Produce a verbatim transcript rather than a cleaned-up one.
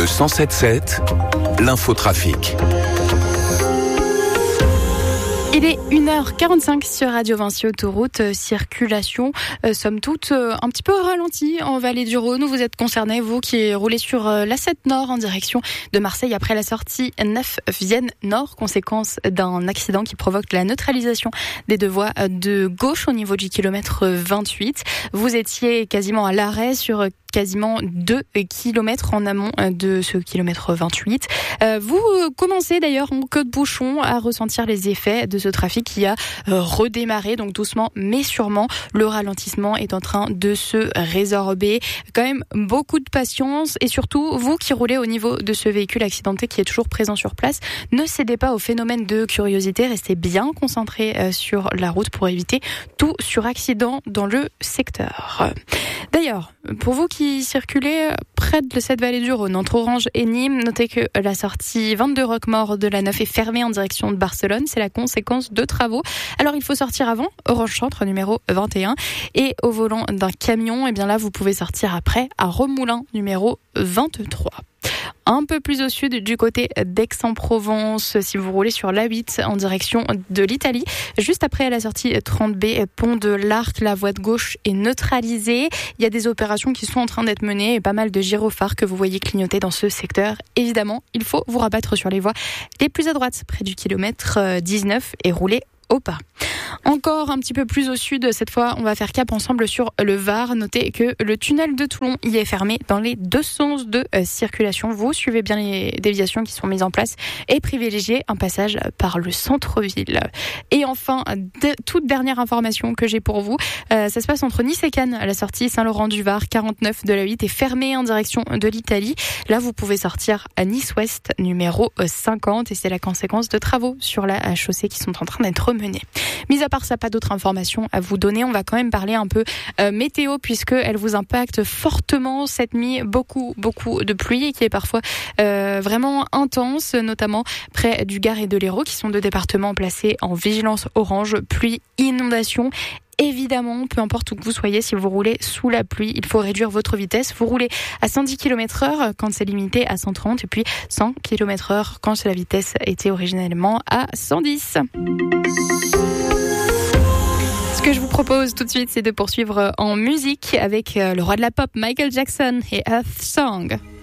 cent sept sept, l'infotrafic. Il est une heure quarante-cinq sur Radio Vinci Autoroute, euh, circulation, euh, somme toute, euh, un petit peu ralentie en vallée du Rhône. Vous êtes concernés, vous qui roulez sur euh, l'A sept Nord en direction de Marseille après la sortie neuf Vienne Nord, conséquence d'un accident qui provoque la neutralisation des deux voies de gauche au niveau du kilomètre vingt-huit. Vous étiez quasiment à l'arrêt sur quasiment deux kilomètres en amont de ce kilomètre vingt-huit. Euh, vous commencez d'ailleurs en queue de bouchon à ressentir les effets de ce trafic qui a euh, redémarré, donc doucement mais sûrement. Le ralentissement est en train de se résorber. Quand même beaucoup de patience et surtout, vous qui roulez au niveau de ce véhicule accidenté qui est toujours présent sur place, ne cédez pas au phénomène de curiosité. Restez bien concentrés euh, sur la route pour éviter tout suraccident dans le secteur. D'ailleurs, pour vous qui circulez près de cette vallée du Rhône, entre Orange et Nîmes, notez que la sortie vingt-deux Roquemaure de la neuf est fermée en direction de Barcelone. C'est la conséquence de travaux. Alors il faut sortir avant, Orange Centre numéro vingt et un. Et au volant d'un camion, et bien là vous pouvez sortir après à Remoulins numéro vingt-trois. Un peu plus au sud, du côté d'Aix-en-Provence, si vous roulez sur l'A huit en direction de l'Italie, juste après la sortie trente B, pont de l'Arc, la voie de gauche est neutralisée. Il y a des opérations qui sont en train d'être menées et pas mal de gyrophares que vous voyez clignoter dans ce secteur. Évidemment, il faut vous rabattre sur les voies les plus à droite, près du kilomètre dix-neuf, et rouler au pas. Encore un petit peu plus au sud, cette fois on va faire cap ensemble sur le Var. Notez que le tunnel de Toulon y est fermé dans les deux sens de euh, circulation. Vous suivez bien les déviations qui sont mises en place et privilégiez un passage par le centre-ville. Et enfin, de, toute dernière information que j'ai pour vous, euh, ça se passe entre Nice et Cannes. À la sortie Saint-Laurent-du-Var, quarante-neuf de la huit est fermée en direction de l'Italie. Là vous pouvez sortir à Nice-Ouest numéro cinquante et c'est la conséquence de travaux sur la chaussée qui sont en train d'être menés. Mis à part ça, pas d'autres informations à vous donner. On va quand même parler un peu euh, météo puisque elle vous impacte fortement cette nuit. Beaucoup, beaucoup de pluie qui est parfois euh, vraiment intense, notamment près du Gard et de l'Hérault, qui sont deux départements placés en vigilance orange, pluie, inondation. Évidemment, peu importe où que vous soyez, si vous roulez sous la pluie, il faut réduire votre vitesse. Vous roulez à cent dix kilomètres heure quand c'est limité à cent trente et puis cent kilomètres heure quand la vitesse était originellement à cent dix. Ce que je vous propose tout de suite, c'est de poursuivre en musique avec le roi de la pop, Michael Jackson et Earth Song.